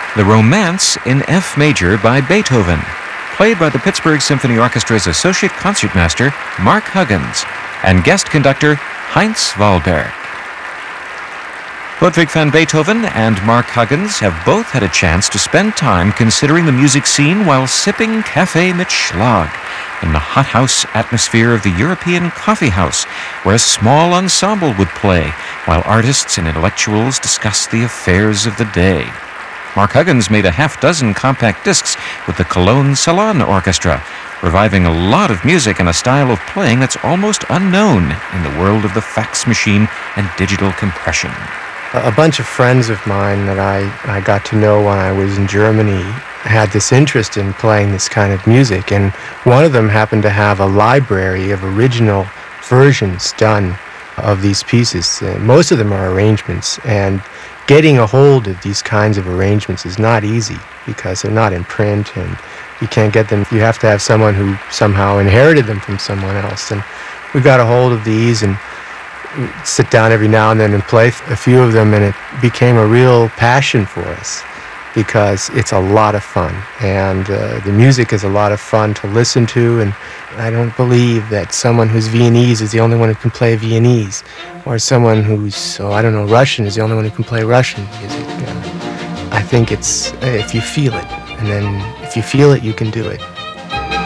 The Romance in F major by Beethoven, played by the Pittsburgh Symphony Orchestra's associate concertmaster, Mark Huggins, and guest conductor, Heinz Wahlberg. Ludwig van Beethoven and Mark Huggins have both had a chance to spend time considering the music scene while sipping Café mit Schlag in the hothouse atmosphere of the European coffee house, where a small ensemble would play while artists and intellectuals discussed the affairs of the day. Mark Huggins made a half-dozen compact discs with the Cologne Salon Orchestra, reviving a lot of music and a style of playing that's almost unknown in the world of the fax machine and digital compression. A bunch of friends of mine that I got to know when I was in Germany had this interest in playing this kind of music, and one of them happened to have a library of original versions done of these pieces. Most of them are arrangements, and getting a hold of these kinds of arrangements is not easy because they're not in print and you can't get them. You have to have someone who somehow inherited them from someone else. And we got a hold of these and sit down every now and then and play a few of them, and it became a real passion for us because it's a lot of fun, and the music is a lot of fun to listen to. And I don't believe that someone who's Viennese is the only one who can play Viennese, or someone who's, Russian is the only one who can play Russian music. I think it's if you feel it, and then if you feel it, you can do it.